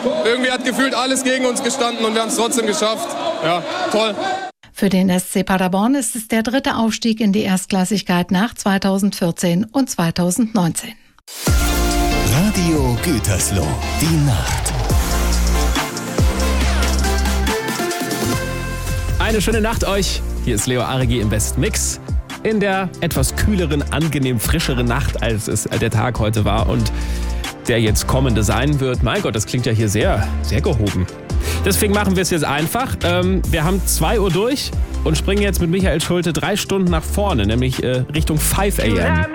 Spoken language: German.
Irgendwie hat gefühlt alles gegen uns gestanden und wir haben es trotzdem geschafft. Ja, toll. Für den SC Paderborn ist es der 3. Aufstieg in die Erstklassigkeit nach 2014 und 2019. Radio Gütersloh, die Nacht. Eine schöne Nacht euch. Hier ist Leo Aregi im Best Mix. In der etwas kühleren, angenehm frischeren Nacht, als es der Tag heute war und der jetzt kommende sein wird. Mein Gott, das klingt ja hier sehr, sehr gehoben. Deswegen machen wir es jetzt einfach. Wir haben 2 Uhr durch und springen jetzt mit Michael Schulte 3 Stunden nach vorne, nämlich Richtung 5 a.m.